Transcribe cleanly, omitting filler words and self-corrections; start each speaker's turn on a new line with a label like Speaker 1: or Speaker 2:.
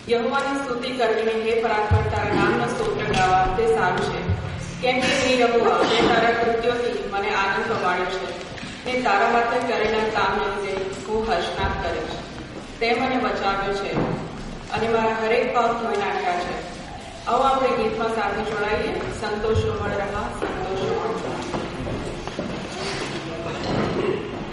Speaker 1: યહોવાની સ્તુતિ કરવીને હે પરાત્પર તારા નામનો સ્તોત્ર ગાવા તે સારું છે. કેમ કે હે યહોવા તે તારા કૃત્યોથી મને આનંદ પમાડ્યો છે. તે તારા માટે કરેલા કામને લીધે હું હર્ષનાદ કરીશ. તે મને બચાવ્યો છે અને મારા હરેક પાપ ધોઈ નાખ્યા છે. આવો આપણે ગીતમાં સાથે જોડાઈએ. સંતોષો મળ રહા સંતોષો.